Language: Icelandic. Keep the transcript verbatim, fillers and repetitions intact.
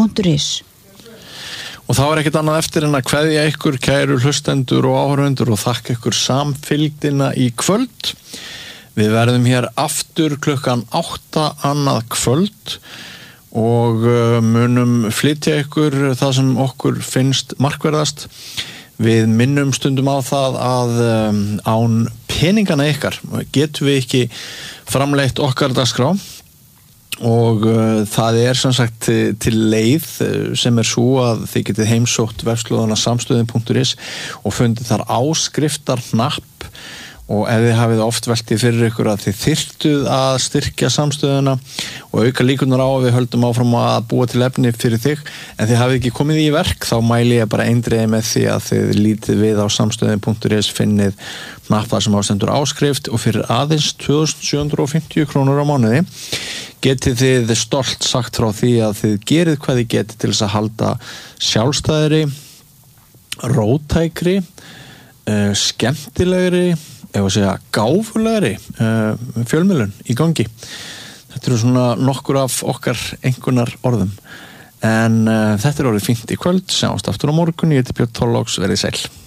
punktur is. Og þá er ekkert annað eftir en að kveðja ykkur kæru hlustendur og áhorfendur og þakka ykkur samfylgdina í kvöld. Við verðum hér aftur klukkan átta annað kvöld og munum flytja ykkur það sem okkur finnst markverðast. Við minnum stundum á það að um, án peningana ykkar getum við ekki framleitt okkar dagskrá. Og uh, það er sem sagt til leið sem er svo að þið getið heimsótt vefslóðana samstöðin punktur is og fundið þar áskriftarhnapp og ef þið hafið oft veltið fyrir ykkur að þið þyrftuð að styrkja samstöðuna og auka líkurnar á að við höldum áfram að búa til efni fyrir þig en þið hafið ekki komið í verk þá mæli ég bara eindreiði með því að þið lítið við á samstöðin punktur is finnið hnapp sem ástendur áskrift og fyrir aðeins tvö þúsund sjö hundruð fimmtíu krónur á mánuði getið þið stolt sagt frá því að þið gerið hvað þið getið til þess að halda sjálfstæðri, róttækri, uh, skemmtilegri, ef að segja gáfulegri uh, fjölmiðlun í gangi. Þetta eru svona nokkur af okkar einhvernar orðum. En uh, þetta er orðið fínt í kvöld, sjáumst aftur á morgun, ég heiti Björn Thorlags, verið sæl.